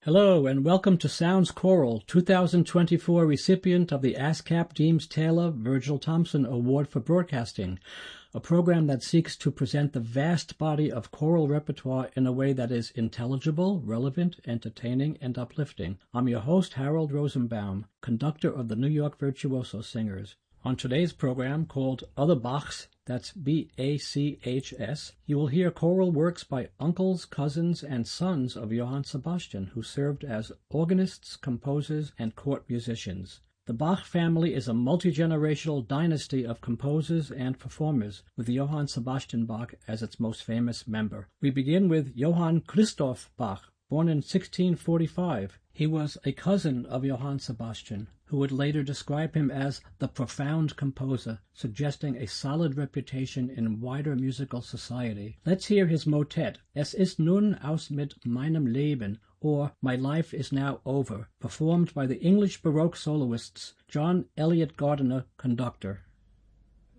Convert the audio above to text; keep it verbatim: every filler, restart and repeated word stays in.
Hello and welcome to Sounds Choral, two thousand twenty-four recipient of the ASCAP Deems Taylor Virgil Thompson Award for Broadcasting, a program that seeks to present the vast body of choral repertoire in a way that is intelligible, relevant, entertaining, and uplifting. I'm your host, Harold Rosenbaum, conductor of the New York Virtuoso Singers. On today's program, called Other Bachs, that's B A C H S, you will hear choral works by uncles, cousins, and sons of Johann Sebastian, who served as organists, composers, and court musicians. The Bach family is a multi-generational dynasty of composers and performers, with Johann Sebastian Bach as its most famous member. We begin with Johann Christoph Bach, born in sixteen forty-five. He was a cousin of Johann Sebastian, who would later describe him as the profound composer, suggesting a solid reputation in wider musical society. Let's hear his motet, Es ist nun aus mit meinem Leben, or My Life is Now Over, performed by the English Baroque soloists John Eliot Gardiner, conductor.